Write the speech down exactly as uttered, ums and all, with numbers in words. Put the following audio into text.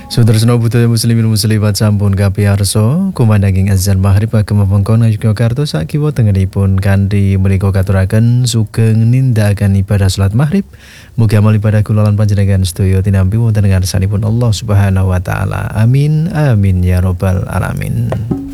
Sutresna budaya muslimin muslimat sampun kapiyarsa kumandhanging azan maghrib ageng wewengkon Yogyakarta sakiwa tengenipun kanthi menika katuraken sugeng nindakaken ibadah salat maghrib. Mugi amal ibadah kula lan panjenengan sedaya tinampi wonten ngarsanipun Allah Subhanahu wa taala. Amin amin ya rabbal alamin.